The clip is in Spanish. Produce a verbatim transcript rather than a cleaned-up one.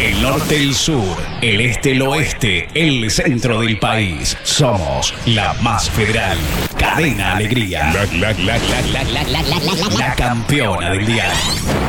El norte, el sur, el este, el oeste, el centro del país. Somos la más federal. Cadena Alegría. La, la, la, la, la, la, la, la, la, la campeona del diario.